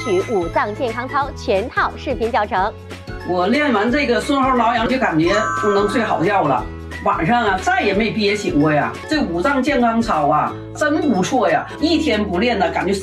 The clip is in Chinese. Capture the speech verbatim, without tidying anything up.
举五脏健康操全套视频教程。 我练完这个顺后挠痒，就感觉能睡好觉了。晚上啊，再也没憋醒过呀。这五脏健康操啊，真不错呀！一天不练呢，感觉。